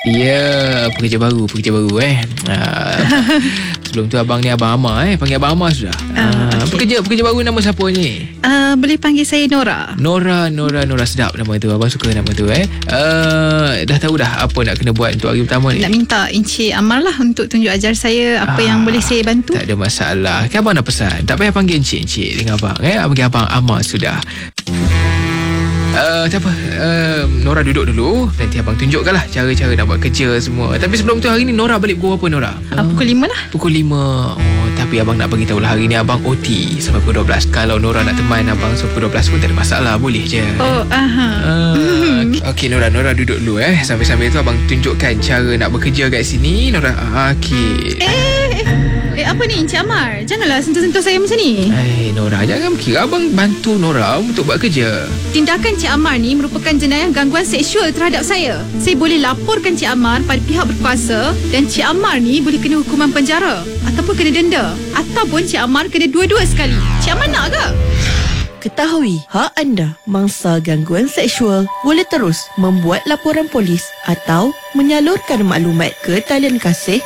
Ya, pekerja baru Sebelum tu abang ni Abang Amar panggil Abang Amar sudah. Okay. Pekerja baru nama siapa ni? Boleh panggil saya Nora. Nora, sedap nama tu. Abang suka nama tu Dah tahu dah apa nak kena buat untuk hari pertama ni? Nak minta Encik Amar lah untuk tunjuk ajar saya apa yang boleh saya bantu. Tak ada masalah. Kan abang dah pesan, tak payah panggil Encik dengan abang panggil Abang Amar sudah. Tak apa, Nora duduk dulu. Nanti abang tunjukkan lah cara-cara nak buat kerja semua. Tapi sebelum tu, hari ni Nora balik pukul berapa Nora? Pukul 5 lah. Pukul 5. Tapi abang nak bagi tahu lah, hari ni abang OT sampai pukul 12. Kalau Nora nak teman abang sampai pukul 12 pun tak ada masalah, boleh je. Okey Nora duduk dulu Sambil-sambil tu abang tunjukkan cara nak bekerja kat sini Nora. Okey. Apa ni Encik Amar? Janganlah sentuh-sentuh saya macam ni. Nora, jangan kira abang bantu Nora untuk buat kerja. Tindakan Encik Amar ni merupakan jenayah gangguan seksual terhadap saya. Saya boleh laporkan Encik Amar pada pihak berkuasa dan Encik Amar ni boleh kena hukuman penjara ataupun kena denda ataupun Encik Amar kena dua-dua sekali. Encik Amar nak ke? Ketahui hak anda mangsa gangguan seksual boleh terus membuat laporan polis atau menyalurkan maklumat ke talian kasih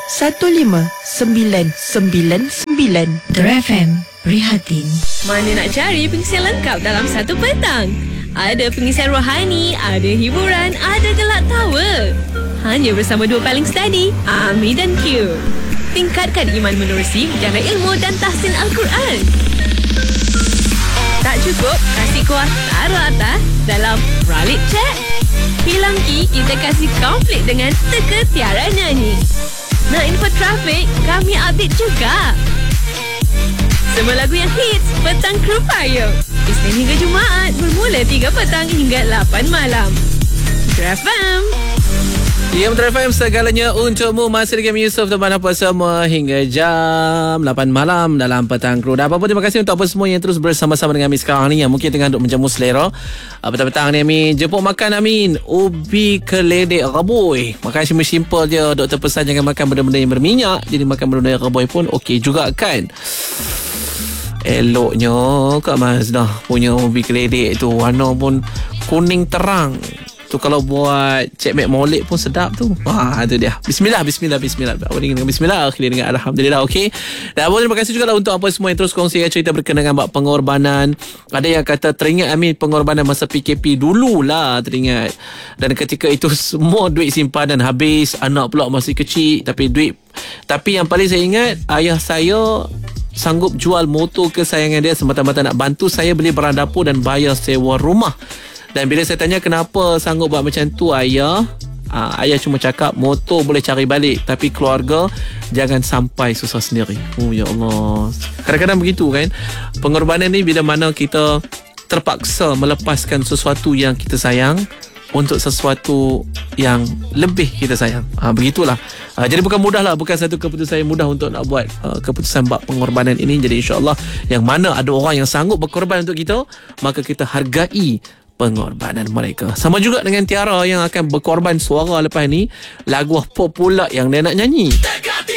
15999. Dara FM, prihatin. Mana nak cari pengisian lengkap dalam satu petang? Ada pengisian rohani, ada hiburan, ada gelak tawa. Hanya bersama dua paling steady, Ami dan Q. Tingkatkan iman menerusi jana ilmu dan tahsin Al-Quran. Tak cukup, kasih kuah taruh atas dalam Ralik Chat. Hilang kita kasih konflik dengan teka tiara nyanyi. Nak info trafik, kami update juga. Semua lagu yang hits, Petang Kru Payung. Isnin hingga Jumaat, bermula 3 petang hingga 8 malam. Dara FM. Ya, Dara FM segalanya untukmu. Masih dengan Yusof teman apa semua hingga jam 8 malam dalam Petang Kru. Dan apa-apa, terima kasih untuk apa semua yang terus bersama-sama dengan Ami sekarang ni, yang mungkin tengah duk menjamu selera. Petang-petang ni Ami jemput makan Amin ubi keledek rebui. Makan simple je. Doktor pesan jangan makan benda-benda yang berminyak. Jadi makan benda-benda yang rebui pun okey juga kan. Eloknya Kak Mazdah punya ubi keledek tu, warna pun kuning terang. Tu kalau buat cek mek molek pun sedap tu. Itu dia. Bismillah. Awal dengan bismillah, akhir dengan alhamdulillah. Okey. Dan terima kasih juga lah untuk apa semua yang terus kongsi cerita berkenaan dengan pengorbanan. Ada yang kata teringat Amin pengorbanan masa PKP dululah, teringat. Dan ketika itu semua duit simpanan habis, anak pula masih kecil, tapi yang paling saya ingat, ayah saya sanggup jual motor kesayangan dia semata-mata nak bantu saya beli barang dapur dan bayar sewa rumah. Dan bila saya tanya kenapa sanggup buat macam tu ayah cuma cakap motor boleh cari balik, tapi keluarga jangan sampai susah sendiri. Ya Allah, kadang-kadang begitu kan. Pengorbanan ni bila mana kita terpaksa melepaskan sesuatu yang kita sayang untuk sesuatu yang lebih kita sayang. Begitulah. Jadi bukan mudah lah, bukan satu keputusan yang mudah untuk nak buat keputusan bab pengorbanan ini. Jadi insyaAllah yang mana ada orang yang sanggup berkorban untuk kita, maka kita hargai pengorbanan mereka. Sama juga dengan Tiara yang akan berkorban suara lepas ni, lagu popular yang dia nak nyanyi.